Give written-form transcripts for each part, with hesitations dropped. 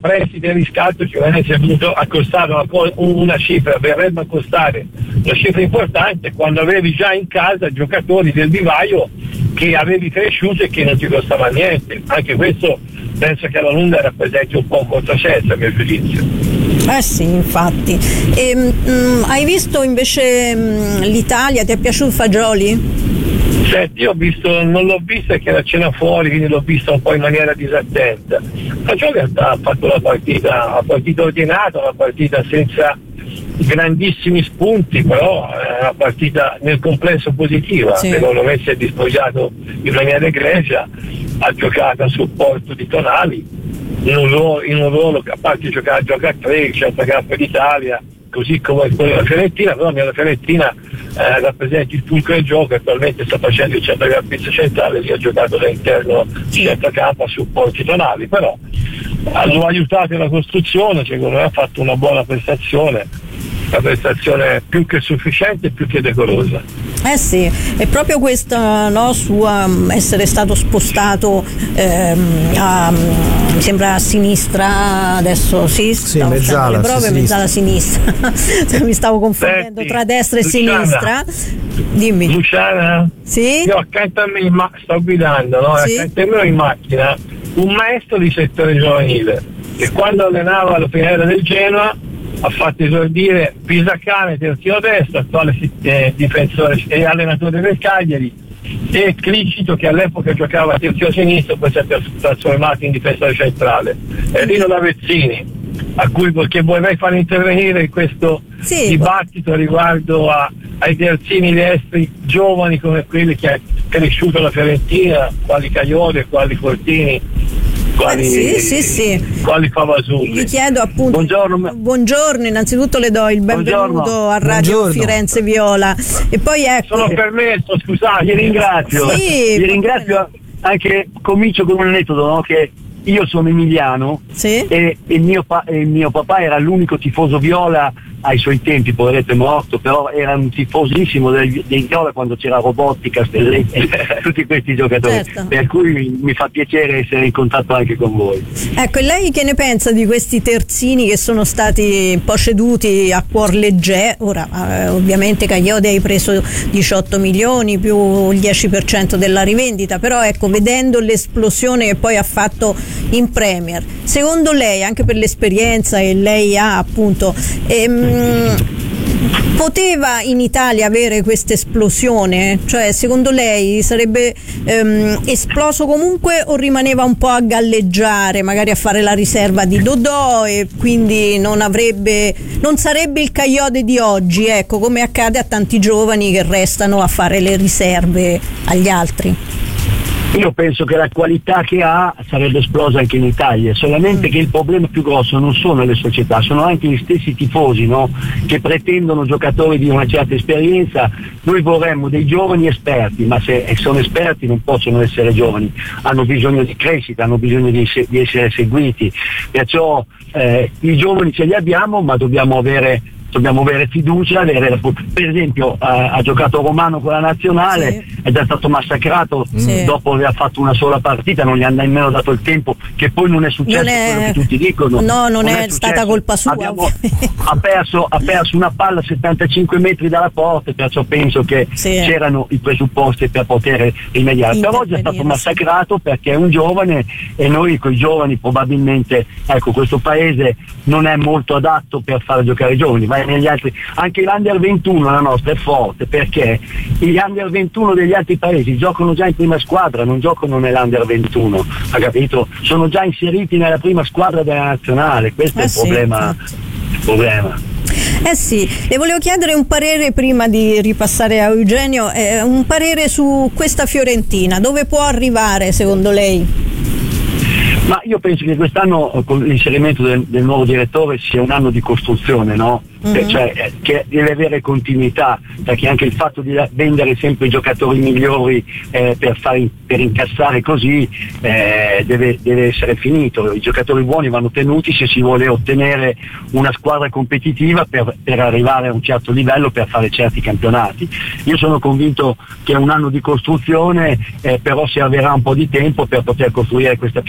prestiti e riscatto ci verrebbe a costare una cifra, verrebbe a costare una cifra importante quando avevi già in casa giocatori del vivaio che avevi cresciuto e che non ti costava niente. Anche questo penso che alla lunga rappresenti un po' un controsenso, a mio giudizio. Sì, infatti. Hai visto invece l'Italia? Ti è piaciuto Fagioli? Senti, io non l'ho vista che era cena fuori, quindi l'ho vista un po' in maniera disattenta. Fagioli ha fatto la partita ordinata, una partita senza grandissimi spunti, però è una partita nel complesso positiva. Sì. Secondo me si è dispoggiato in maniera egregia, ha giocato a supporto di Tonali in un ruolo che, a parte giocare a 3, centrocampo d'Italia, così come quello della Fiorentina, però nella Fiorentina rappresenta il fulcro del gioco. Attualmente sta facendo il centrocampista centrale, lì ha giocato da interno di centrocampo a supporti Tonali, però hanno aiutato nella costruzione, secondo me ha fatto una buona prestazione, una prestazione più che sufficiente e più che decorosa. Sì, è proprio questa, no, sua essere stato spostato mi sembra a sinistra adesso, sì mezzala, proprio mezzala sinistra. Mi stavo confondendo tra destra e sinistra. Dimmi. Luciana? Sì? Io accanto a me sto guidando, no? Sì? Accanto a me in macchina un maestro di settore giovanile che quando allenava alla Pinera del Genoa ha fatto esordire Pisacane, terzino destro, attuale difensore e allenatore del Cagliari, e Clicito, che all'epoca giocava a terzino sinistro, poi si è trasformato in difensore centrale, e Rino Lavezzini, a cui che vorrei far intervenire in questo dibattito riguardo ai terzini destri giovani come quelli che ha cresciuto la Fiorentina, quali Caiode, quali Cortini, quali Favasulli. Gli chiedo appunto buongiorno, innanzitutto le do il benvenuto a Radio Firenze Viola, e poi ecco, sono permesso, scusate, vi ringrazio anche. Comincio con un aneddoto, no? Che io sono emiliano, e mio papà era l'unico tifoso viola ai suoi tempi, poveretto, è morto, però era un tifosissimo dei viola quando c'era Robotti, Castelletti, tutti questi giocatori, per cui mi fa piacere essere in contatto anche con voi. Ecco, e lei che ne pensa di questi terzini che sono stati un po' ceduti a cuor leggero? Ora ovviamente Cagliode hai preso 18 milioni più il 10% della rivendita, però ecco, vedendo l'esplosione che poi ha fatto in Premier, secondo lei, anche per l'esperienza che lei ha appunto, poteva in Italia avere questa esplosione? Cioè, secondo lei sarebbe esploso comunque, o rimaneva un po' a galleggiare, magari a fare la riserva di Dodò, e quindi non sarebbe il Cagliode di oggi, ecco, come accade a tanti giovani che restano a fare le riserve agli altri? Io penso che la qualità che ha sarebbe esplosa anche in Italia, solamente che il problema più grosso non sono le società, sono anche gli stessi tifosi, no? Che pretendono giocatori di una certa esperienza. Noi vorremmo dei giovani esperti, ma se sono esperti non possono essere giovani, hanno bisogno di crescita, hanno bisogno di essere seguiti, perciò i giovani ce li abbiamo, ma dobbiamo avere fiducia, per esempio ha giocato Romano con la nazionale, è già stato massacrato dopo aver fatto una sola partita, non gli hanno nemmeno dato il tempo, che poi non è successo quello che tutti dicono. No, non è stata colpa sua. Ha perso una palla a 75 metri dalla porta, perciò penso che c'erano i presupposti per poter rimediare, però è già stato massacrato perché è un giovane, e noi con i giovani probabilmente, ecco, questo paese non è molto adatto per far giocare i giovani, ma negli altri, anche l'Under 21 la nostra è forte, perché gli Under 21 degli altri paesi giocano già in prima squadra, non giocano nell'Under 21, ha capito? Sono già inseriti nella prima squadra della nazionale, questo è il problema. Le volevo chiedere un parere prima di ripassare a Eugenio, un parere su questa Fiorentina, dove può arrivare secondo lei? Ma io penso che quest'anno, con l'inserimento del nuovo direttore, sia un anno di costruzione, no? Cioè che deve avere continuità, perché anche il fatto di vendere sempre i giocatori migliori per incassare così deve essere finito. I giocatori buoni vanno tenuti se si vuole ottenere una squadra competitiva per arrivare a un certo livello, per fare certi campionati. Io sono convinto che è un anno di costruzione, però servirà un po' di tempo per poter costruire questa Fiorentina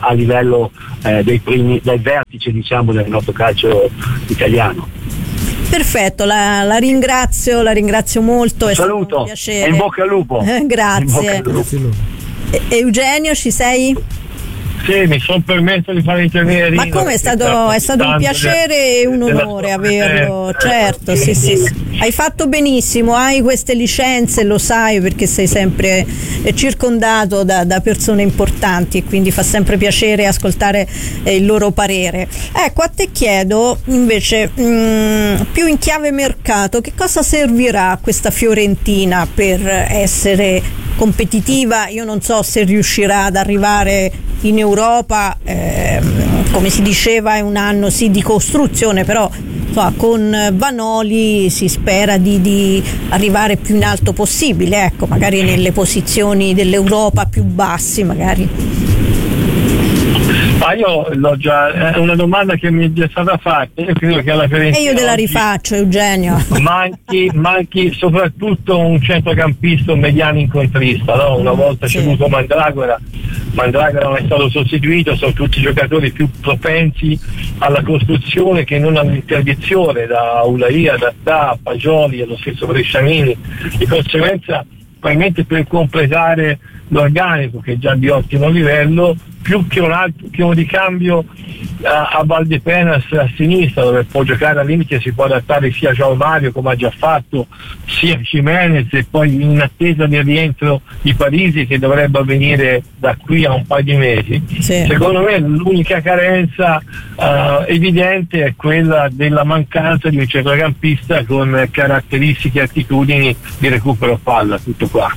a livello del vertice, diciamo, del nostro calcio italiano. Perfetto, la ringrazio molto. È Saluto, stato un piacere. e in bocca al lupo. Grazie. Eugenio, ci sei? Sì, mi sono permesso di fare intervenire. Ma come è stato un piacere e un onore averlo, certo, sì. Hai fatto benissimo, hai queste licenze, lo sai, perché sei sempre circondato da persone importanti e quindi fa sempre piacere ascoltare il loro parere. Ecco, a te chiedo invece, più in chiave mercato, che cosa servirà a questa Fiorentina per essere competitiva? Io non so se riuscirà ad arrivare in Europa, come si diceva è un anno sì di costruzione, però con Vanoli si spera di arrivare più in alto possibile, ecco, magari nelle posizioni dell'Europa più bassi magari. Ma io l'ho già, è una domanda che mi è già stata fatta, io credo che alla Fiorentina e io te la rifaccio, Eugenio. Manchi soprattutto un centrocampista, un mediano incontrista, no? Una volta ceduto Mandragora non è stato sostituito, sono tutti giocatori più propensi alla costruzione che non all'interdizione, da Ulaia, da Fagioli e lo stesso Brescianini. Di conseguenza, probabilmente per completare l'organico, che è già di ottimo livello, più che un ricambio a Valdepenas a sinistra, dove può giocare al limite, si può adattare sia João Mario, come ha già fatto, sia Jimenez, e poi in attesa del rientro di Parisi, che dovrebbe avvenire da qui a un paio di mesi. Sì. Secondo me l'unica carenza evidente è quella della mancanza di un centrocampista con caratteristiche e attitudini di recupero palla, tutto qua.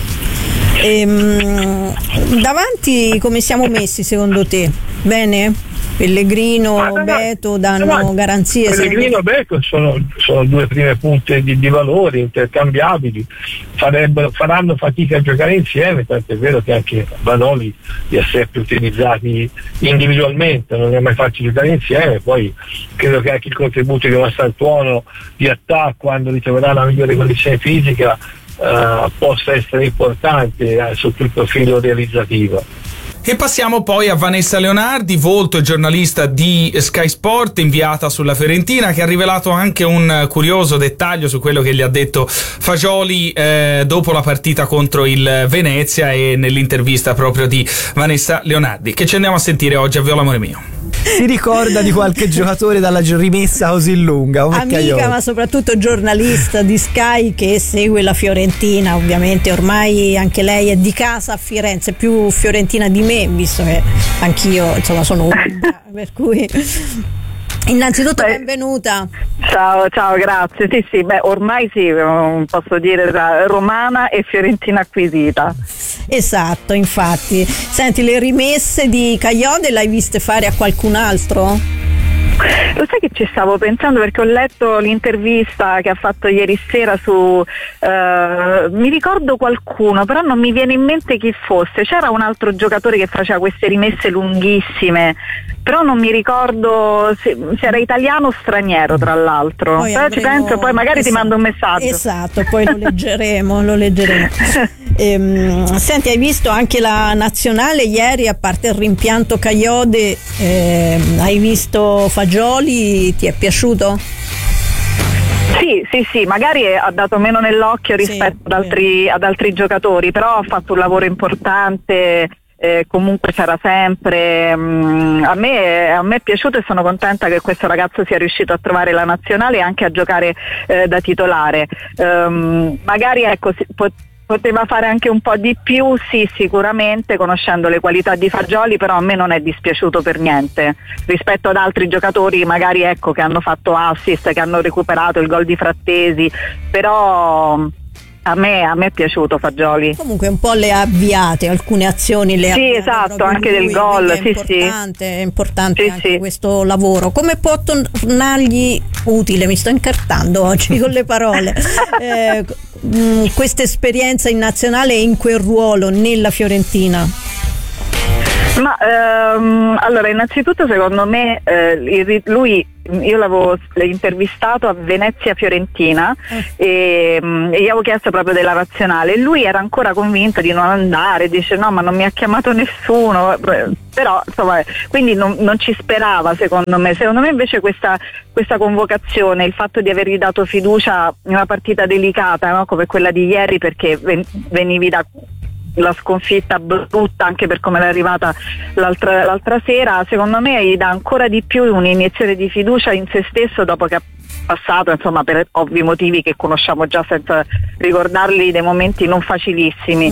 Davanti come siamo messi secondo te? Bene? Pellegrino, Beto danno garanzie? Pellegrino e Beto sono due prime punte di valori intercambiabili, faranno fatica a giocare insieme, tant'è vero che anche Vanoli li ha sempre utilizzati individualmente, non li ha mai fatti giocare insieme. Poi credo che anche il contributo di Massantuono di attacco, quando ritroverà la migliore condizione fisica, possa essere importante sotto il profilo realizzativo. E passiamo poi a Vanessa Leonardi, volto e giornalista di Sky Sport, inviata sulla Fiorentina, che ha rivelato anche un curioso dettaglio su quello che gli ha detto Fagioli dopo la partita contro il Venezia, e nell'intervista proprio di Vanessa Leonardi, che ci andiamo a sentire oggi a Viola Amore Mio. Si ricorda di qualche giocatore dalla rimessa così lunga? Amica, ma soprattutto giornalista di Sky che segue la Fiorentina, ovviamente ormai anche lei è di casa a Firenze, più fiorentina di me, visto che anch'io sono umbra, per cui innanzitutto benvenuta. Ciao, grazie. Sì, ormai sì, posso dire romana e fiorentina acquisita. Esatto, infatti. Senti, le rimesse di Kayode le hai viste fare a qualcun altro? Lo sai che ci stavo pensando, perché ho letto l'intervista che ha fatto ieri sera su mi ricordo qualcuno, però non mi viene in mente chi fosse. C'era un altro giocatore che faceva queste rimesse lunghissime, però non mi ricordo se era italiano o straniero, tra l'altro. Però ci penso, poi magari ti mando un messaggio. Esatto, poi lo leggeremo. Senti, hai visto anche la nazionale ieri, a parte il rimpianto Kayode, hai visto Fagioli, ti è piaciuto? Sì, magari ha dato meno nell'occhio rispetto ad altri giocatori, però ha fatto un lavoro importante. Comunque c'era sempre, a me è piaciuto, e sono contenta che questo ragazzo sia riuscito a trovare la nazionale e anche a giocare da titolare. Magari poteva fare anche un po' di più, sì, sicuramente, conoscendo le qualità di Fagioli, però a me non è dispiaciuto per niente rispetto ad altri giocatori magari che hanno fatto assist, che hanno recuperato il gol di Frattesi, però a me è piaciuto Fagioli. Comunque un po' le ha avviate, alcune azioni le ha avviate. Sì, esatto, anche lui, del gol. È importante anche questo lavoro. Come può tornargli utile, mi sto incartando oggi con le parole, questa esperienza in nazionale e in quel ruolo nella Fiorentina? Ma allora, innanzitutto secondo me lui, io l'avevo intervistato a Venezia Fiorentina e gli avevo chiesto proprio della nazionale e lui era ancora convinto di non andare, dice no, ma non mi ha chiamato nessuno, però insomma, quindi non ci sperava secondo me invece questa convocazione, il fatto di avergli dato fiducia in una partita delicata, no? Come quella di ieri, perché venivi da la sconfitta brutta anche per come era arrivata l'altra sera, secondo me gli dà ancora di più un'iniezione di fiducia in se stesso dopo che ha passato, insomma, per ovvi motivi che conosciamo già senza ricordarli, dei momenti non facilissimi.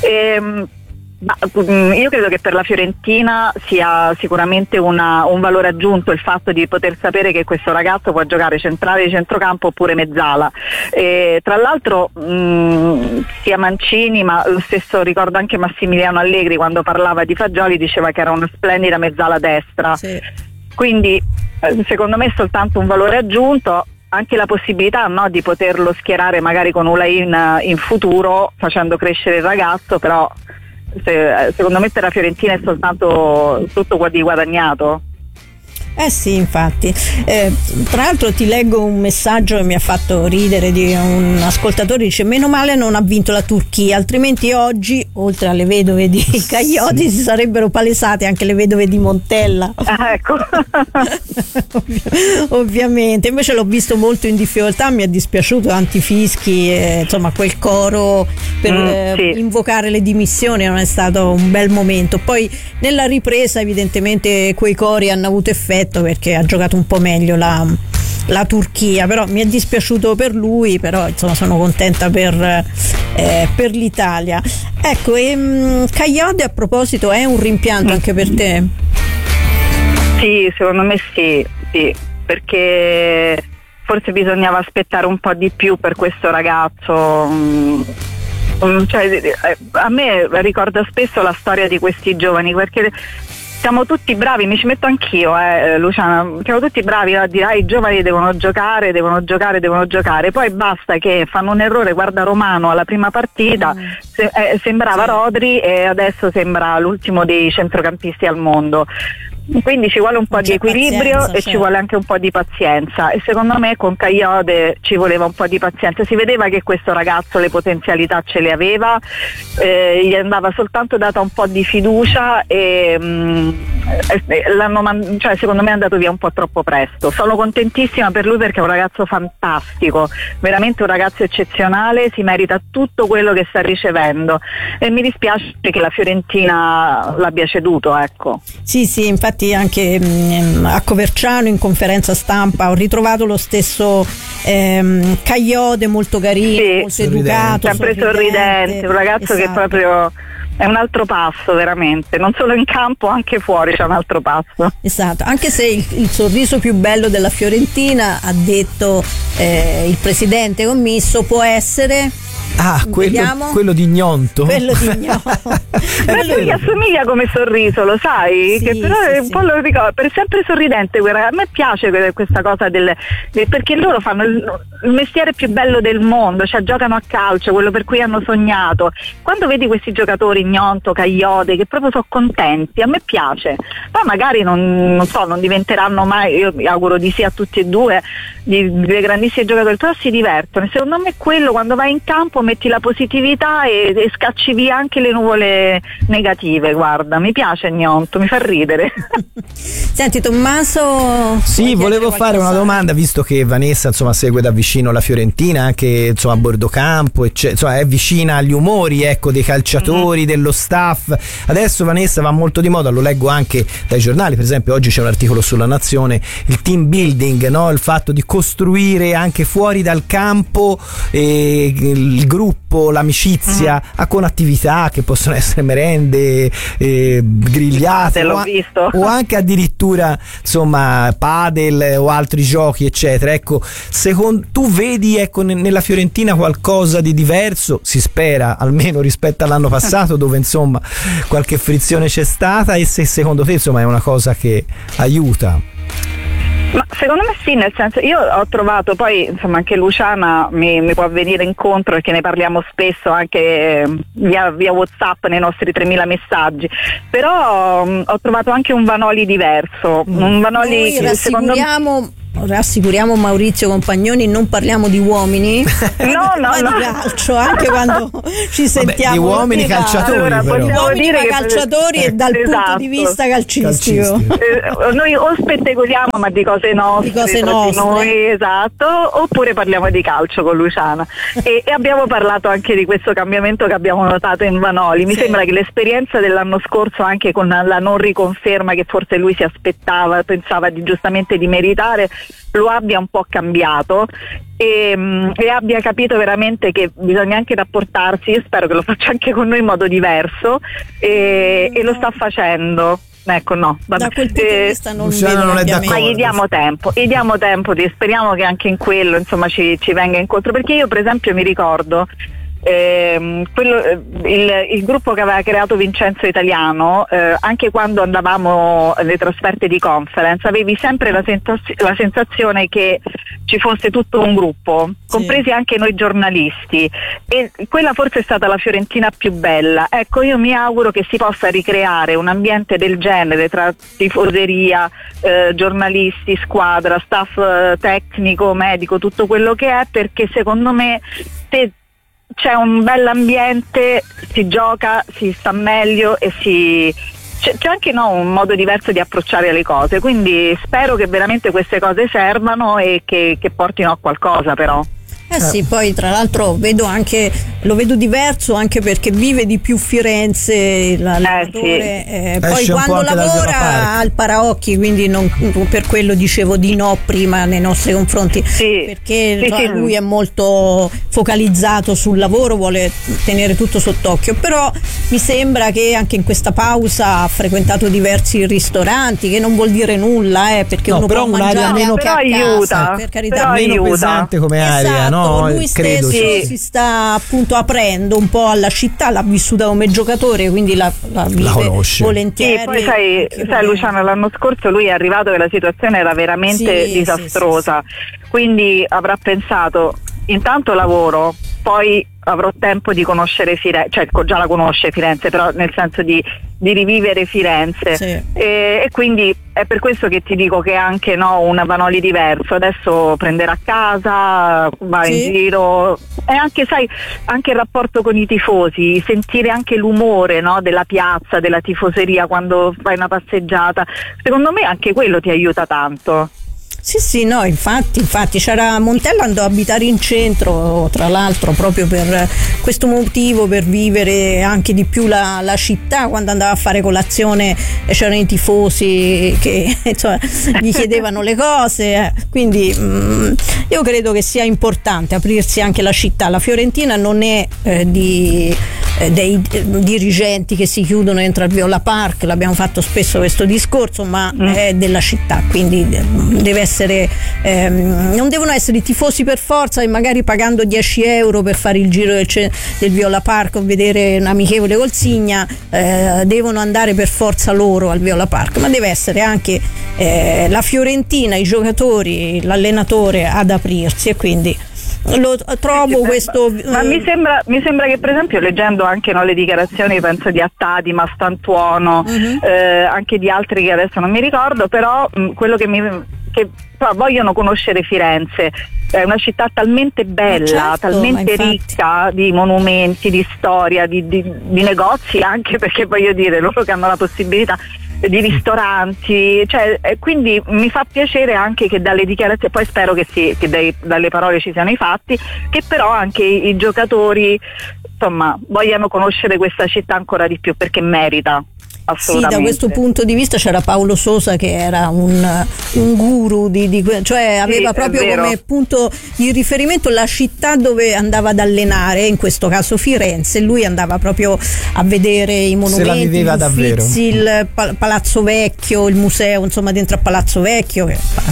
Io credo che per la Fiorentina sia sicuramente un valore aggiunto il fatto di poter sapere che questo ragazzo può giocare centrale di centrocampo oppure mezzala. Tra l'altro sia Mancini, ma lo stesso ricordo anche Massimiliano Allegri quando parlava di Fagioli, diceva che era una splendida mezzala destra. Sì. Quindi secondo me è soltanto un valore aggiunto, anche la possibilità, no, di poterlo schierare magari con Higuaín in futuro facendo crescere il ragazzo, però secondo me per la Fiorentina è soltanto tutto di guadagnato. Sì, infatti. Tra l'altro ti leggo un messaggio che mi ha fatto ridere di un ascoltatore, dice: meno male non ha vinto la Turchia, altrimenti oggi oltre alle vedove di Caglioti si sarebbero palesate anche le vedove di Montella. Ecco. Ovviamente, invece l'ho visto molto in difficoltà, mi è dispiaciuto, tanti fischi, insomma quel coro per invocare le dimissioni non è stato un bel momento. Poi nella ripresa evidentemente quei cori hanno avuto effetto perché ha giocato un po' meglio la Turchia, però mi è dispiaciuto per lui, però insomma sono contenta per l'Italia. Ecco, Cagliode a proposito è un rimpianto anche per te? Sì, secondo me sì, perché forse bisognava aspettare un po' di più per questo ragazzo. Cioè, a me ricorda spesso la storia di questi giovani, perché siamo tutti bravi, mi ci metto anch'io, Luciana, siamo tutti bravi a dire i giovani devono giocare, poi basta che fanno un errore, guarda Romano alla prima partita, sembrava Rodri e adesso sembra l'ultimo dei centrocampisti al mondo. Quindi ci vuole un po' di equilibrio e ci vuole anche un po' di pazienza, e secondo me con Cagliode ci voleva un po' di pazienza. Si vedeva che questo ragazzo le potenzialità ce le aveva, gli andava soltanto data un po' di fiducia e cioè, secondo me è andato via un po' troppo presto. Sono contentissima per lui perché è un ragazzo fantastico, veramente un ragazzo eccezionale, si merita tutto quello che sta ricevendo e mi dispiace che la Fiorentina l'abbia ceduto, ecco. Sì, infatti anche a Coverciano in conferenza stampa ho ritrovato lo stesso Cagliode, molto carino, molto educato, sempre sorridente, un ragazzo che proprio è un altro passo, veramente, non solo in campo, anche fuori c'è un altro passo. Esatto, anche se il sorriso più bello della Fiorentina, ha detto il presidente commisso, può essere quello di Gnonto. Quello di Gnonto. Ma lui gli assomiglia come sorriso, lo sai? Sì, che però è un po' lo ricordo, per sempre sorridente. A me piace questa cosa perché loro fanno il mestiere più bello del mondo, cioè giocano a calcio, quello per cui hanno sognato. Quando vedi questi giocatori, Gnonto, Cagliode, che proprio sono contenti, a me piace. Poi magari non diventeranno mai, io mi auguro di sì a tutti e due, dei grandissimi giocatori, però si divertono. Secondo me quello, quando vai in campo metti la positività e scacci via anche le nuvole negative. Guarda, mi piace Gnonto, mi fa ridere. Senti Tommaso, sì, volevo fare una domanda, visto che Vanessa insomma segue da vicino la Fiorentina, anche insomma a bordo campo, insomma è vicina agli umori, ecco, dei calciatori, dello staff. Adesso Vanessa va molto di moda, lo leggo anche dai giornali, per esempio oggi c'è un articolo sulla Nazione, il team building, no? Il fatto di costruire anche fuori dal campo il gruppo, l'amicizia, con attività che possono essere merende, grigliate o anche addirittura insomma padel o altri giochi eccetera. Ecco, tu vedi nella Fiorentina qualcosa di diverso, si spera, almeno rispetto all'anno passato dove insomma qualche frizione c'è stata, e se secondo te insomma è una cosa che aiuta? Ma secondo me sì, nel senso, io ho trovato poi, insomma, anche Luciana mi può venire incontro perché ne parliamo spesso anche via WhatsApp nei nostri 3000 messaggi, però ho trovato anche un Vanoli diverso, un Vanoli che secondo me... Rassicuriamo Maurizio Compagnoni, non parliamo di uomini, no, di calcio, anche quando ci sentiamo. Di uomini calciatori, allora, uomini dire calciatori e dal punto di vista calcistico. Noi o spettacoliamo ma di cose nostre, noi, esatto, oppure parliamo di calcio con Luciana e abbiamo parlato anche di questo cambiamento che abbiamo notato in Vanoli. Mi sembra che l'esperienza dell'anno scorso, anche con la non riconferma che forse lui si aspettava, pensava giustamente di meritare, lo abbia un po' cambiato e abbia capito veramente che bisogna anche rapportarsi. Io spero che lo faccia anche con noi in modo diverso e lo sta facendo. Ecco, no, da quel punto di vista non è d'accordo. Ma gli diamo tempo, speriamo che anche in quello insomma ci venga incontro, perché io per esempio mi ricordo il gruppo che aveva creato Vincenzo Italiano, anche quando andavamo alle trasferte di conference avevi sempre la sensazione che ci fosse tutto un gruppo, compresi anche noi giornalisti, e quella forse è stata la Fiorentina più bella. Ecco, io mi auguro che si possa ricreare un ambiente del genere tra tifoseria, giornalisti, squadra, staff tecnico, medico, tutto quello che è, perché secondo me se c'è un bell'ambiente, si gioca, si sta meglio e c'è anche un modo diverso di approcciare le cose, quindi spero che veramente queste cose servano e che portino a qualcosa, però. Sì, poi tra l'altro lo vedo diverso anche perché vive di più Firenze l'allenatore, poi quando lavora al paraocchi, quindi non per quello dicevo di no prima nei nostri confronti, perché lui è molto focalizzato sul lavoro, vuole tenere tutto sott'occhio, però mi sembra che anche in questa pausa ha frequentato diversi ristoranti, che non vuol dire nulla, perché uno può mangiare meno anche a casa, per carità, meno pesante come aria, no? Lui stesso si sta appunto aprendo un po' alla città, l'ha vissuta come giocatore, quindi la vive volentieri. Sì, poi sai Luciano, l'anno scorso lui è arrivato e la situazione era veramente disastrosa, quindi avrà pensato intanto lavoro, poi avrò tempo di conoscere Firenze, cioè già la conosce Firenze, però nel senso di rivivere Firenze, e quindi è per questo che ti dico che è anche una Vanoli diverso. Adesso prenderà casa, va in giro, e anche anche il rapporto con i tifosi, sentire anche l'umore della piazza, della tifoseria quando fai una passeggiata, secondo me anche quello ti aiuta tanto. Sì, no, infatti c'era Montella, andò a abitare in centro, tra l'altro proprio per questo motivo, per vivere anche di più la città. Quando andava a fare colazione c'erano i tifosi che gli chiedevano le cose, quindi io credo che sia importante aprirsi anche la città. La Fiorentina non è dei dirigenti che si chiudono dentro al Viola Park, l'abbiamo fatto spesso questo discorso, ma è della città, quindi deve essere non devono essere i tifosi per forza, e magari pagando 10 euro per fare il giro del Viola Park o vedere un amichevole col Signa, devono andare per forza loro al Viola Park, ma deve essere anche la Fiorentina, i giocatori, l'allenatore ad aprirsi, e quindi lo trovo questo. Ma mi sembra che, per esempio, leggendo anche le dichiarazioni, penso di Attadi, Mastantuono, anche di altri che adesso non mi ricordo, però quello che vogliono conoscere Firenze. È una città talmente bella, talmente ricca di monumenti, di storia, di negozi, anche perché voglio dire, loro che hanno la possibilità di ristoranti, quindi mi fa piacere anche che dalle dichiarazioni, poi spero che dalle parole ci siano i fatti, che però anche i giocatori vogliano conoscere questa città ancora di più, perché merita. Sì, da questo punto di vista c'era Paolo Sosa, che era un guru cioè aveva proprio come punto di riferimento la città dove andava ad allenare, in questo caso Firenze. Lui andava proprio a vedere i monumenti, gli Uffizi, il Palazzo Vecchio, il museo, dentro a Palazzo Vecchio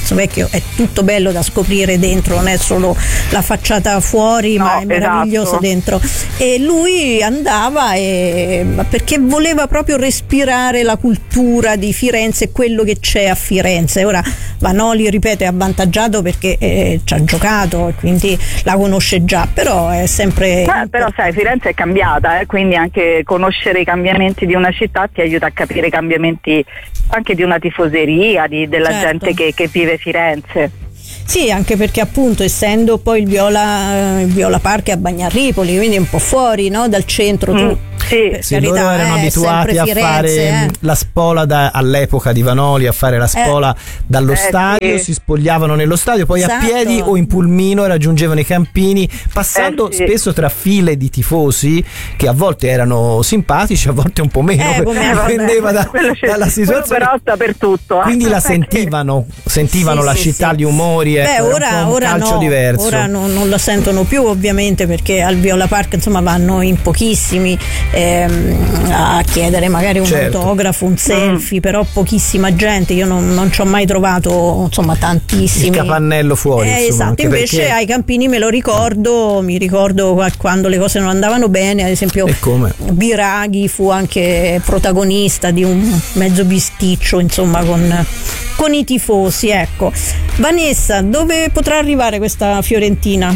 è tutto bello da scoprire dentro, non è solo la facciata fuori, ma è meraviglioso dentro. E lui andava perché voleva proprio respirare ispirare la cultura di Firenze e quello che c'è a Firenze. Ora Vanoli, ripeto, è avvantaggiato perché ci ha giocato e quindi la conosce già, però è sempre... però sai, Firenze è cambiata, quindi anche conoscere i cambiamenti di una città ti aiuta a capire i cambiamenti anche di una tifoseria, della gente che vive Firenze. Sì, anche perché appunto essendo poi il Viola Park è a Bagnarripoli, quindi è un po' fuori, no, dal centro. Tu sì, loro erano abituati a fare la spola all'epoca di Vanoli, a fare la spola dallo stadio, si spogliavano nello stadio, poi a piedi o in pulmino raggiungevano i campini, passando spesso tra file di tifosi che a volte erano simpatici, a volte un po' meno, dipendeva dalla situazione. Però dappertutto. Quindi la sentivano la città, gli umori. Ora un calcio diverso. Ora non la sentono più, ovviamente, perché al Viola Park insomma vanno in pochissimi a chiedere magari un autografo, un selfie, però pochissima gente. Io non ci ho mai trovato insomma tantissimi. Il capannello fuori. Esatto, invece perché... ai campini mi ricordo quando le cose non andavano bene, ad esempio Biraghi fu anche protagonista di un mezzo bisticcio insomma con i tifosi, ecco. Vanessa, dove potrà arrivare questa Fiorentina?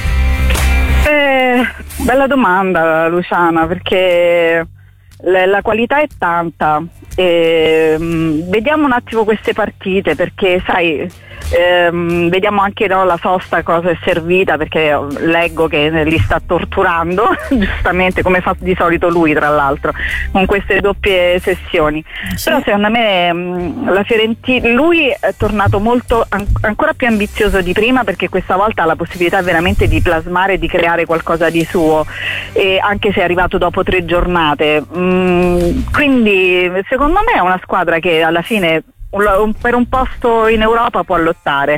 Bella domanda, Luciana, perché la qualità è tanta. Vediamo un attimo queste partite, perché sai, vediamo anche la sosta cosa è servita, perché leggo che li sta torturando giustamente, come fa di solito lui, tra l'altro, con queste doppie sessioni. Però secondo me la Fiorentina, lui è tornato molto ancora più ambizioso di prima, perché questa volta ha la possibilità veramente di plasmare e di creare qualcosa di suo, e anche se è arrivato dopo 3 giornate. Quindi secondo me è una squadra che alla fine per un posto in Europa può lottare.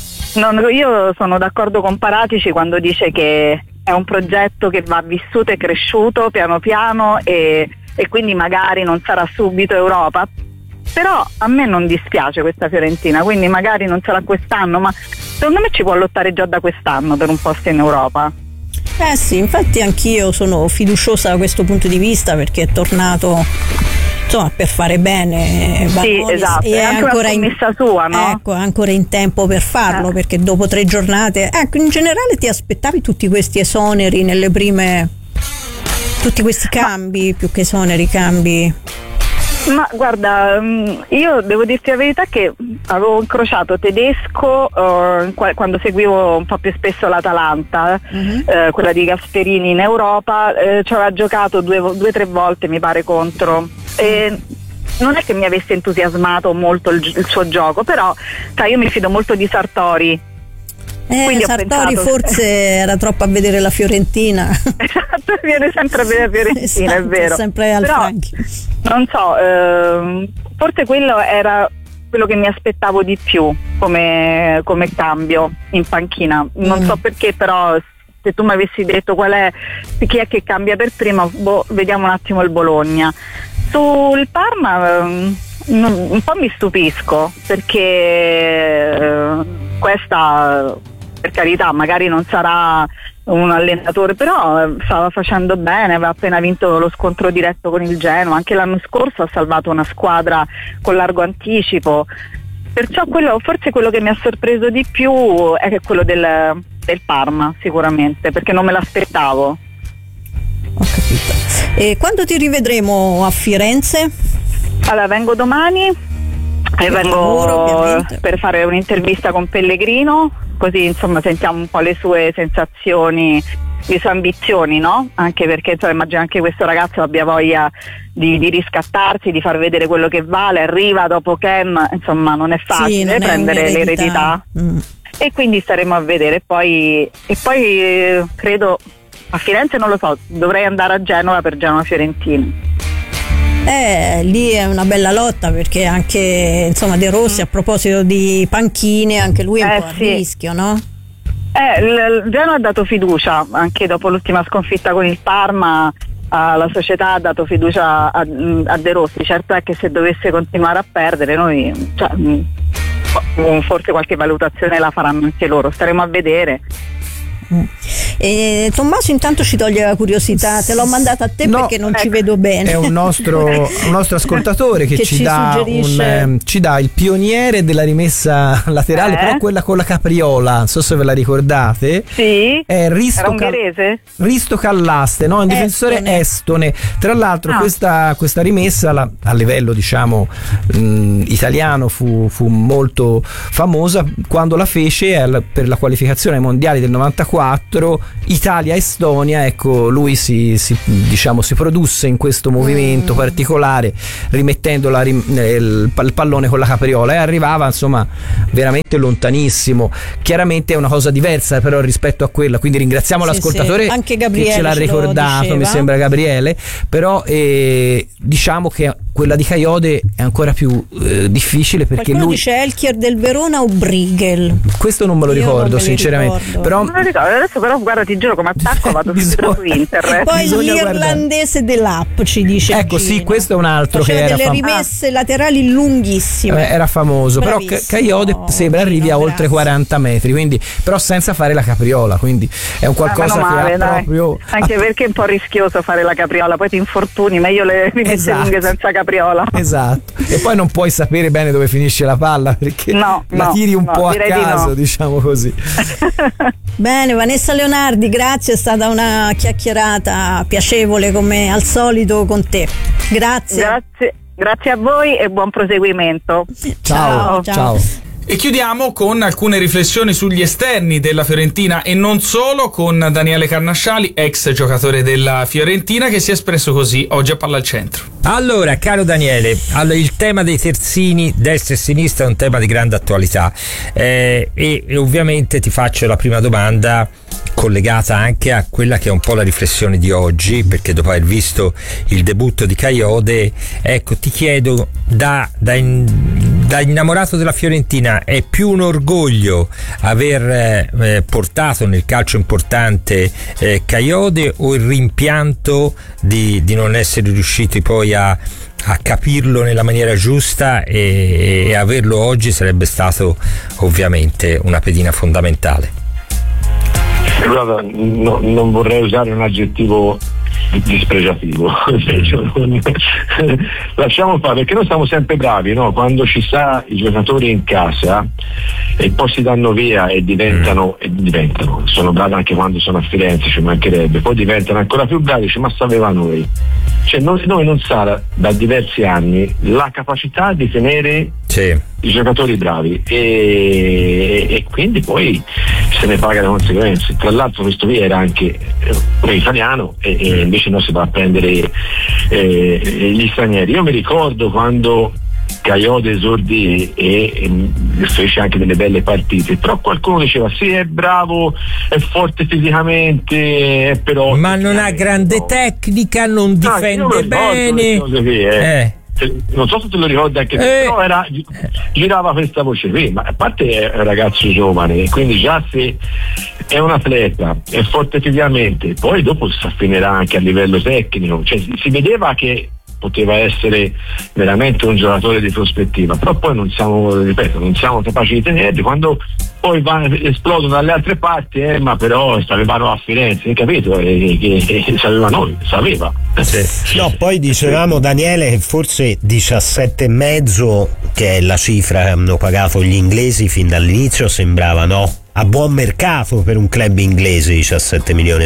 Io sono d'accordo con Paratici quando dice che è un progetto che va vissuto e cresciuto piano piano, e quindi magari non sarà subito Europa, però a me non dispiace questa Fiorentina, quindi magari non sarà quest'anno, ma secondo me ci può lottare già da quest'anno per un posto in Europa. Sì, infatti anch'io sono fiduciosa da questo punto di vista, perché è tornato insomma per fare bene Vanoli, sì, esatto. E è anche ancora una scommessa sua, no? Ecco, ancora in tempo per farlo, perché dopo 3 giornate, ecco, in generale ti aspettavi tutti questi esoneri nelle prime, tutti questi cambi, più che esoneri, cambi? Ma guarda, io devo dirti la verità che avevo incrociato Tedesco quando seguivo un po' più spesso l'Atalanta, quella di Gasperini in Europa, ci aveva giocato 2 o 3 volte mi pare contro, e non è che mi avesse entusiasmato molto il suo gioco, però sai, io mi fido molto di Sartori. Quindi Sartori forse era troppo a vedere la Fiorentina. Esatto, viene sempre a vedere la Fiorentina, esatto, è vero. Sempre al Franchi. Non so, forse quello era quello che mi aspettavo di più come cambio in panchina. Non so perché, però se tu mi avessi detto chi è che cambia per prima, vediamo un attimo il Bologna. Sul Parma un po' mi stupisco, perché questa, per carità, magari non sarà un allenatore, però stava facendo bene, aveva appena vinto lo scontro diretto con il Genoa, anche l'anno scorso ha salvato una squadra con largo anticipo, perciò forse quello che mi ha sorpreso di più è quello del Parma, sicuramente, perché non me l'aspettavo. Ho capito. E quando ti rivedremo a Firenze? Allora, vengo domani e vengo per fare un'intervista con Pellegrino, così insomma sentiamo un po' le sue sensazioni, le sue ambizioni, no? Anche perché insomma, immagino anche questo ragazzo abbia voglia di riscattarsi, di far vedere quello che vale, arriva dopo Ken, insomma non è facile prendere l'eredità. E quindi staremo a vedere, e poi credo a Firenze, non lo so, dovrei andare a Genova per Genova-Fiorentina. Lì è una bella lotta, perché anche insomma De Rossi, a proposito di panchine, anche lui è un po' a rischio, no? Il Genoa ha dato fiducia anche dopo l'ultima sconfitta con il Parma, la società ha dato fiducia a De Rossi. Certo è che se dovesse continuare a perdere, noi forse qualche valutazione la faranno anche loro, staremo a vedere. E Tommaso intanto ci toglie la curiosità, te l'ho mandata a te perché non ci vedo bene. È un nostro ascoltatore che ci dà il pioniere della rimessa laterale, però quella con la capriola, non so se ve la ricordate. Sì. È Era ungherese? Risto Kallaste, no? Un difensore estone. Tra l'altro questa rimessa a livello diciamo italiano fu molto famosa quando la fece per la qualificazione ai mondiali del 94 Italia-Estonia. Ecco, lui si produsse in questo movimento particolare, rimettendo il pallone con la capriola, e arrivava insomma veramente lontanissimo. Chiaramente è una cosa diversa però rispetto a quella, quindi ringraziamo l'ascoltatore anche Gabriele che ce l'ha ricordato, mi sembra Gabriele, però diciamo che quella di Kayode è ancora più difficile perché qualcuno lui dice Elchier del Verona o Brighel, questo non me lo ricordo sinceramente, però non me lo ricordo adesso, però guarda, ti giuro, come attacco vado subito su internet. Poi l'irlandese dell'app ci dice, ecco Gino. Sì, questo è un altro faceva che era delle rimesse laterali lunghissime, era famoso. Bravissimo. Però Kayode sembra arrivi a oltre 40 metri, quindi però senza fare la capriola, quindi è un qualcosa che ha proprio anche perché è un po' rischioso fare la capriola, poi ti infortuni, meglio le rimesse lunghe senza capriola. Esatto. E poi non puoi sapere bene dove finisce la palla perché la tiri un po' a caso, diciamo così. Bene, Vanessa Leonardi, grazie, è stata una chiacchierata piacevole come al solito con te. Grazie a voi e buon proseguimento. Ciao. E chiudiamo con alcune riflessioni sugli esterni della Fiorentina e non solo, con Daniele Carnasciali, ex giocatore della Fiorentina, che si è espresso così oggi a Palla al Centro. Allora, caro Daniele, il tema dei terzini destra e sinistra è un tema di grande attualità, e ovviamente ti faccio la prima domanda collegata anche a quella che è un po' la riflessione di oggi, perché dopo aver visto il debutto di Kayode, ecco, ti chiedo, da innamorato della Fiorentina, è più un orgoglio aver portato nel calcio importante Kayode, o il rimpianto di non essere riusciti poi a capirlo nella maniera giusta e averlo oggi sarebbe stato ovviamente una pedina fondamentale? Guarda, non vorrei usare un aggettivo dispregiativo, lasciamo fare, perché noi siamo sempre bravi, no? Quando ci sta i giocatori in casa e poi si danno via e diventano, sono bravi anche quando sono a Firenze, ci mancherebbe, poi diventano ancora più bravi, ma sapeva noi, cioè noi non sarà da diversi anni la capacità di tenere i giocatori bravi e quindi poi se ne paga le conseguenze. Tra l'altro questo qui era anche italiano e invece non si va a prendere gli stranieri. Io mi ricordo quando Kayode esordì e fece anche delle belle partite, però qualcuno diceva sì, è bravo, è forte fisicamente, però ma non ha grande tecnica, non difende bene. Non so se te lo ricordi anche te, però girava questa voce qui, ma a parte è un ragazzo giovane, quindi già se è un atleta, è forte fisicamente, poi dopo si affinerà anche a livello tecnico, cioè si vedeva che poteva essere veramente un giocatore di prospettiva, però poi non siamo capaci di tenerli. Quando poi esplodono dalle altre parti, ma però stavano a Firenze, hai capito? Che sapeva. Sì. No, poi dicevamo, Daniele, che forse 17,5, che è la cifra che hanno pagato gli inglesi fin dall'inizio, sembrava a buon mercato per un club inglese, 17,5 milioni.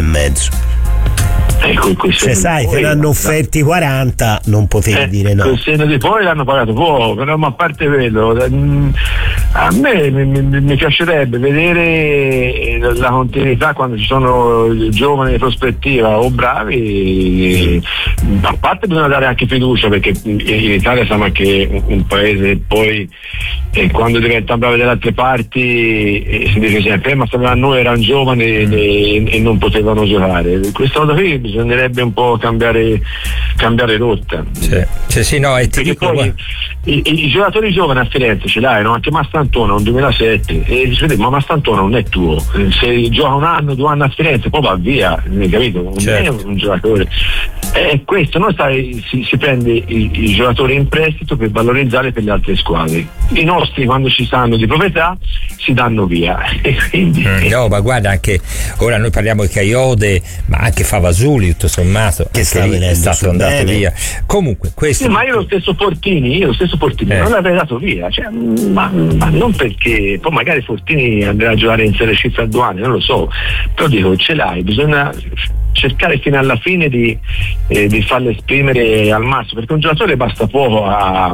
Cioè, sai, te ne hanno offerti 40, non potevi dire no. Col senno di poi l'hanno pagato poco, però ma a parte quello, a me mi piacerebbe vedere la continuità quando ci sono giovani di prospettiva o bravi. A parte bisogna dare anche fiducia, perché in Italia siamo anche un paese, poi quando diventano bravi dalle altre parti si dice sempre ma noi erano giovani e non potevano giocare. Questa cosa qui bisognerebbe un po' cambiare rotta. Sì, no, e ti dico, poi i giocatori giovani a Firenze ce l'hai, no? Anche Mastantona un 2007, e dice, ma Mastantona non è tuo, se gioca 1 anno, 2 anni a Firenze poi va via, capito? Non è un giocatore. È questo, no? Si prende i giocatori in prestito per valorizzare per le altre squadre. I nostri, quando ci stanno di proprietà, si danno via. E quindi no, ma guarda, anche ora noi parliamo di Caiode, ma anche Favasuli tutto sommato che è stato andato via. Comunque questo sì, ma io lo stesso Fortini non l'avrei dato via, cioè, ma non perché poi magari Fortini andrà a giocare in Serie C fra 2 anni, non lo so, però dico, ce l'hai, bisogna cercare fino alla fine di farlo esprimere al massimo, perché un giocatore basta poco a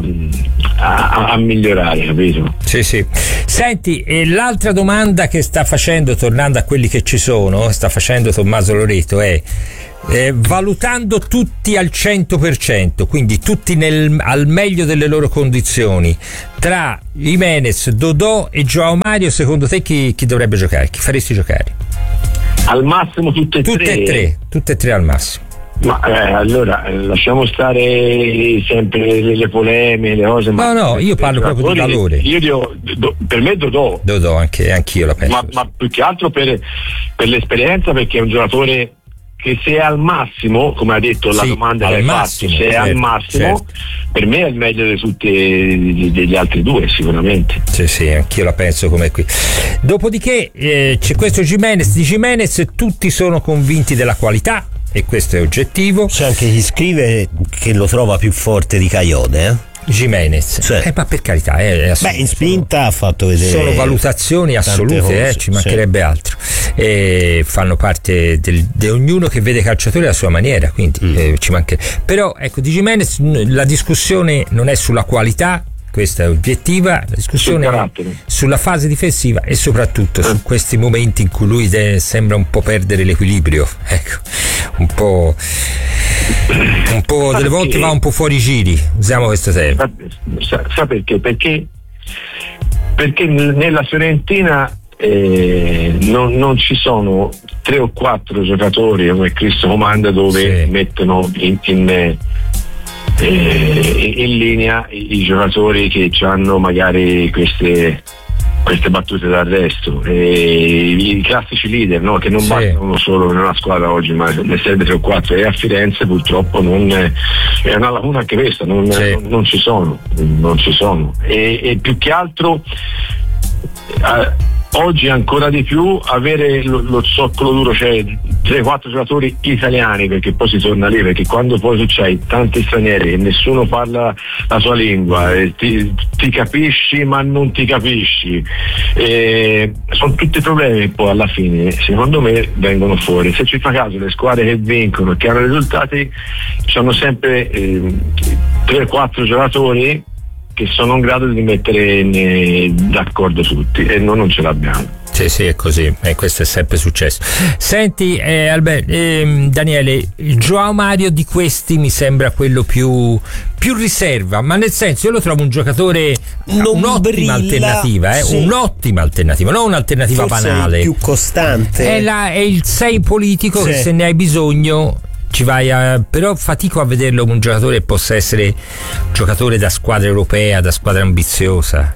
migliorare, capito? Sì. Senti, l'altra domanda che sta facendo, tornando a quelli che ci sono, sta facendo Tommaso Loreto è valutando tutti al 100%, quindi tutti al meglio delle loro condizioni, tra Giménez, Dodò e Joao Mario, secondo te chi dovrebbe giocare? Chi faresti giocare? Al massimo tutte e tre al massimo. Ma allora lasciamo stare sempre le polemiche, le cose. No, io parlo proprio di valore. Per me Dodò, anch'io la penso. Ma più che altro per l'esperienza, perché è un giocatore che se è al massimo, come ha detto la domanda che hai fatto, se è al massimo, per me è il meglio di tutti degli altri due, sicuramente. Sì, anch'io la penso come qui. Dopodiché c'è questo Giménez, di Giménez tutti sono convinti della qualità, e questo è oggettivo. C'è anche chi scrive che lo trova più forte di Caiode, Giménez, ma per carità, in spinta ha fatto vedere. Sono valutazioni assolute, ci mancherebbe altro. Fanno parte di ognuno che vede calciatore alla sua maniera, quindi ci manca. Però ecco, di Giménez la discussione non è sulla qualità, questa è oggettiva, la discussione è sulla fase difensiva e soprattutto su questi momenti in cui lui sembra un po' perdere l'equilibrio, ecco, un po' delle volte va un po' fuori giri, usiamo questo termine. Sa perché? Perché nella Fiorentina non ci sono 3 o 4 giocatori come Cristo comanda dove mettono in linea i giocatori che hanno magari queste battute d'arresto, i classici leader, no? Che non bastano solo nella squadra oggi, ma ne serve 3 o 4, e a Firenze purtroppo è una lacuna anche questa, non ci sono, e più che altro oggi ancora di più avere lo zoccolo duro, cioè 3-4 giocatori italiani, perché poi si torna lì, perché quando poi tu c'hai tanti stranieri e nessuno parla la sua lingua, ti capisci ma non ti capisci, sono tutti problemi che poi alla fine secondo me vengono fuori. Se ci fa caso, le squadre che vincono, che hanno risultati, hanno sempre 3-4 giocatori che sono in grado di mettere d'accordo tutti, e noi non ce l'abbiamo. Sì, è così, e questo è sempre successo. Senti, Daniele, il Joao Mario di questi mi sembra quello più riserva, ma nel senso, io lo trovo un giocatore, un'ottima alternativa, un'ottima alternativa, non un'alternativa forse banale, più costante. È il 6 politico che se ne hai bisogno ci vai però fatico a vederlo come un giocatore che possa essere giocatore da squadra europea, da squadra ambiziosa.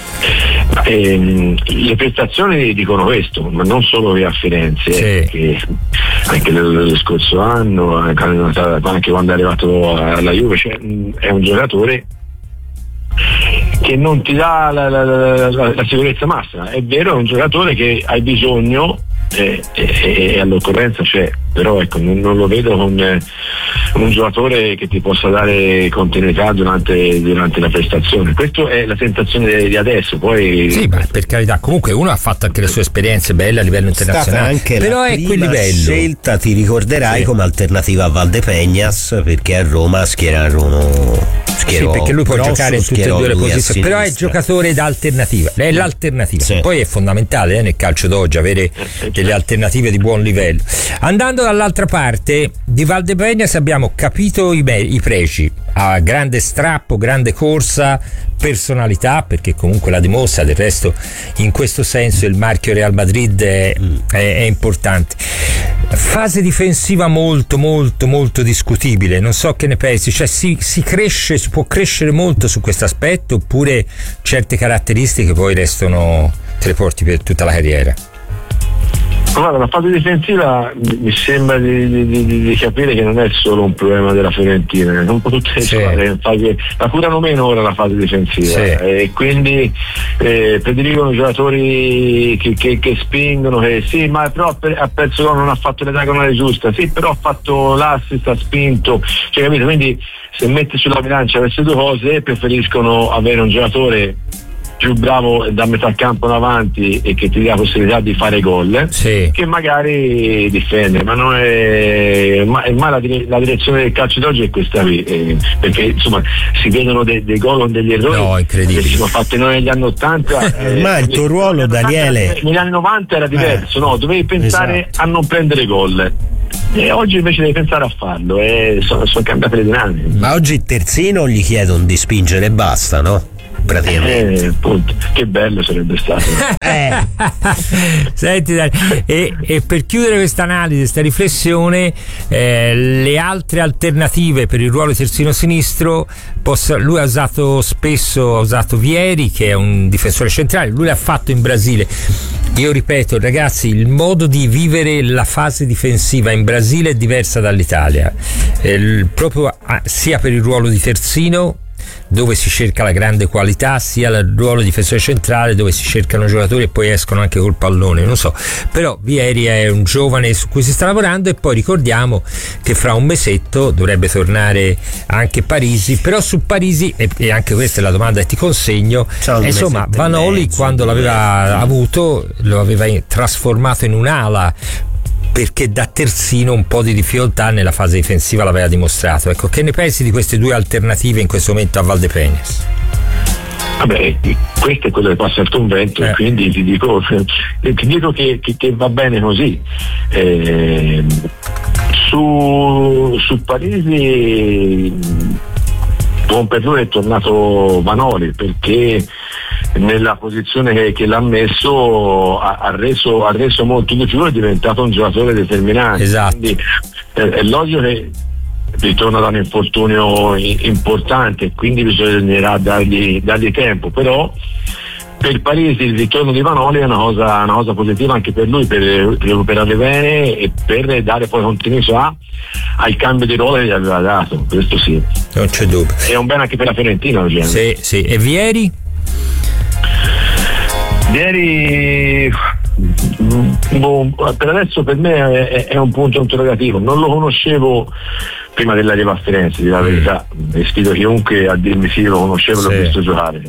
Le prestazioni dicono questo, ma non solo a Firenze, che anche lo scorso anno, anche quando è arrivato alla Juve, cioè, è un giocatore che non ti dà la sicurezza massima. È vero, è un giocatore che hai bisogno e all'occorrenza c'è, però ecco, non lo vedo come un giocatore che ti possa dare continuità durante la prestazione. Questa è la tentazione di adesso, poi sì, ma per carità, comunque uno ha fatto anche le sue esperienze belle a livello internazionale, anche però la è quel livello. Scelta, ti ricorderai, come alternativa a Valdepeñas, perché a Roma schierarono. Perché lui può giocare in tutte e due le posizioni, però è giocatore d'alternativa, è l'alternativa. Poi è fondamentale nel calcio d'oggi avere delle alternative di buon livello. Andando dall'altra parte, di Valdepeñas abbiamo capito i pregi: ha grande strappo, grande corsa, personalità, perché comunque la dimostra. Del resto, in questo senso il marchio Real Madrid è importante. Fase difensiva molto molto molto discutibile, non so che ne pensi, cioè si può crescere molto su questo aspetto, oppure certe caratteristiche poi restano, te le porti per tutta la carriera? Guarda, la fase difensiva mi sembra di capire che non è solo un problema della Fiorentina, un po' tutte le squadre la curano meno ora la fase difensiva, e quindi prediligono giocatori che spingono, che sì, ma però ha perso, non ha fatto le diagonali giuste, sì, però ha fatto l'assist, ha spinto, cioè, capito? Quindi se metti sulla bilancia queste due cose, preferiscono avere un giocatore più bravo da metà campo in avanti e che ti dà la possibilità di fare gol, che magari difende, ma non è ma la direzione del calcio d'oggi è questa qui, perché insomma si vedono dei gol con degli errori che si sono fatti noi negli anni 80. Ma il tuo ruolo, Daniele, negli anni 90 era diverso, no? Dovevi pensare a non prendere gol. E oggi invece devi pensare a farlo, e sono cambiate le dinamiche. Ma oggi il terzino gli chiedono di spingere e basta, no? Praticamente. Che bello sarebbe stato. Senti, e per chiudere questa analisi, questa riflessione, le altre alternative per il ruolo di terzino sinistro, lui ha usato Vieri, che è un difensore centrale, lui l'ha fatto in Brasile. Io ripeto, ragazzi, il modo di vivere la fase difensiva in Brasile è diversa dall'Italia, proprio sia per il ruolo di terzino, dove si cerca la grande qualità, sia il ruolo di difensore centrale, dove si cercano giocatori e poi escono anche col pallone, non so, però Vieri è un giovane su cui si sta lavorando, e poi ricordiamo che fra un mesetto dovrebbe tornare anche Parisi, però su Parisi, e anche questa è la domanda che ti consegno, insomma Vanoli quando l'aveva avuto lo aveva trasformato in un'ala, perché da terzino un po' di difficoltà nella fase difensiva l'aveva dimostrato. Ecco, che ne pensi di queste due alternative in questo momento a Valdepeñas? Vabbè, questo è quello che passa al convento, e quindi ti dico che va bene così. Su Parisi, buon per lui è tornato Vanoli, perché nella posizione che l'ha messo ha reso molto di più, è diventato un giocatore determinante. Esatto. Quindi è logico che ritorna da un infortunio importante, quindi bisognerà dargli tempo, però per Parisi il ritorno di Vanoli è una cosa positiva anche per lui, per recuperare bene e per dare poi continuità al cambio di ruolo che gli aveva dato, questo sì, non c'è dubbio. È un bene anche per la Fiorentina, sì. E Vieri? Ieri per adesso per me è un punto interrogativo, non lo conoscevo prima dell'arrivo a Firenze, di la verità, e sfido chiunque a dirmi sì, lo conoscevo, l'ho visto giocare,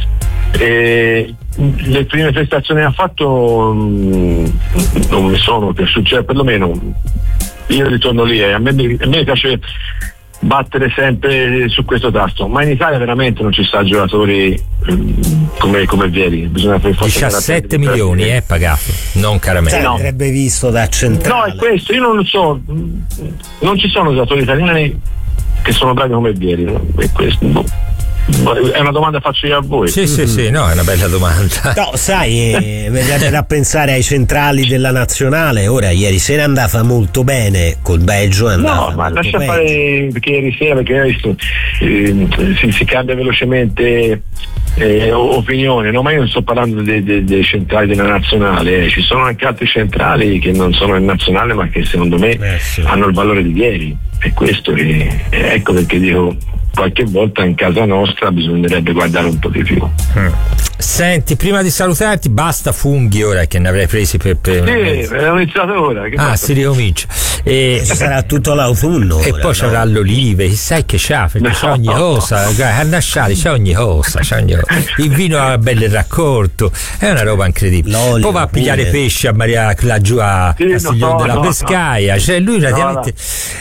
e le prime prestazioni che ha fatto non mi sono piaciute, cioè perlomeno io ritorno lì, a me piace battere sempre su questo tasto, ma in Italia veramente non ci sta giocatori come Vieri, bisogna per forza 17 milioni pagato, non caramelle. No. Andrebbe visto da centrale. No, è questo, io non lo so, non ci sono giocatori italiani che sono bravi come Vieri, no? È questo. È una domanda faccio io a voi. Sì, no, è una bella domanda. No, sai, vedete da pensare ai centrali della nazionale. Ora, ieri sera è andata molto bene col Belgio. No, ma lascia fare, perché ieri sera, perché hai visto, si cambia velocemente opinione, no? Ma io non sto parlando dei centrali della nazionale, ci sono anche altri centrali che non sono in nazionale, ma che secondo me hanno il valore di ieri. È questo che ecco perché dico, qualche volta in casa nostra bisognerebbe guardare un po' di più. Senti, prima di salutarti, basta funghi ora, che ne avrei presi per sì, ho iniziato ora. Si ricomincia. Ci sarà tutto l'autunno e ora, poi c'avrà l'olive, sai che c'ha, perché c'è ogni cosa, a Nasciali c'è ogni cosa, il vino ha bello raccolto, è una roba incredibile. Poi va a pigliare pesce a Maria laggiù a Castiglione della Pescaia, cioè lui praticamente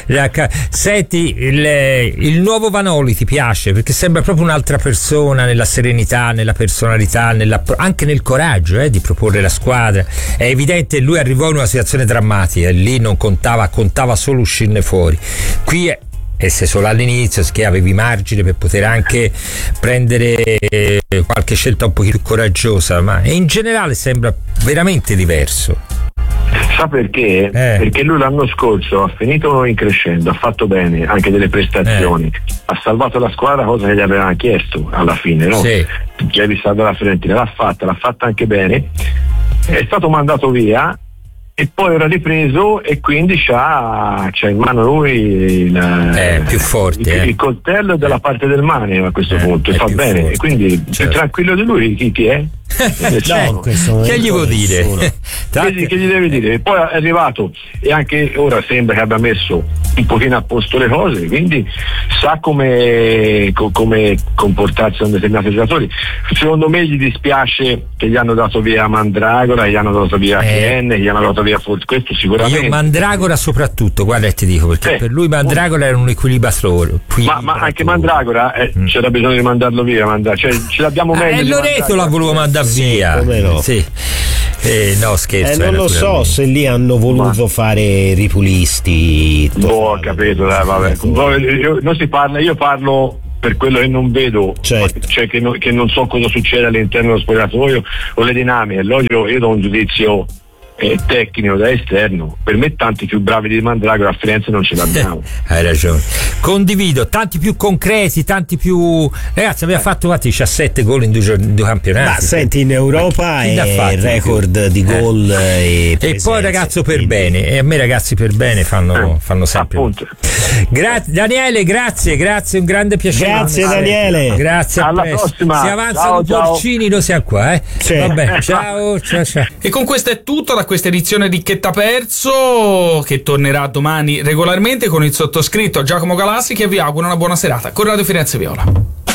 senti, il nuovo Vanoli ti piace? Perché sembra proprio un'altra persona, nella serenità, nella personalità, anche nel coraggio di proporre la squadra. È evidente, lui arrivò in una situazione drammatica, lì non contava solo uscirne fuori. Qui e se solo all'inizio, che avevi margine per poter anche prendere qualche scelta un po' più coraggiosa, ma in generale sembra veramente diverso. Sa perché? Perché lui l'anno scorso ha finito in crescendo, ha fatto bene anche delle prestazioni, ha salvato la squadra, cosa che gli avevano chiesto alla fine, no? Sì. Gli avevi salvato la Fiorentina, l'ha fatta anche bene, è stato mandato via e poi ora ripreso e quindi c'ha in mano lui più forte, il coltello dalla parte del mani a questo punto, e fa bene forte. E quindi più tranquillo di lui chi è? No, che gli vuol dire? Che gli devi dire? Poi è arrivato e anche ora sembra che abbia messo un pochino a posto le cose, quindi sa come comportarsi con determinati giocatori. Secondo me gli dispiace che gli hanno dato via Mandragora, gli hanno dato via Ken, gli hanno dato via Forza, questo sicuramente. Io Mandragora soprattutto, guarda, ti dico, perché per lui Mandragora era un equilibratore. Ma anche Mandragora c'era bisogno di mandarlo via, cioè ce l'abbiamo meglio. Loreto l'ha voluto mandare via. Come no? Sì. No, scherzo. Non lo so se lì hanno voluto fare ripulisti. Ho capito, vabbè. Non si parla, io parlo per quello che non vedo, cioè che non so cosa succede all'interno dello spogliatoio o le dinamiche. Allora io do un giudizio tecnico da esterno. Per me tanti più bravi di Mandragora a Firenze non ce l'abbiamo. Hai ragione, condivido, tanti più concreti, tanti più, ragazzi, abbiamo fatto 17 gol in due campionati. Ma senti, in Europa è il record di gol e poi ragazzo per bene, e a me ragazzi per bene fanno sempre Daniele, grazie, un grande piacere. Grazie Daniele, grazie, alla prossima. Si avanzano porcini, noi siamo qua, vabbè, ciao. E con questo è tutto da questa edizione di Che t'ha perso, che tornerà domani regolarmente con il sottoscritto Giacomo Galassi, che vi augura una buona serata con Radio Firenze Viola.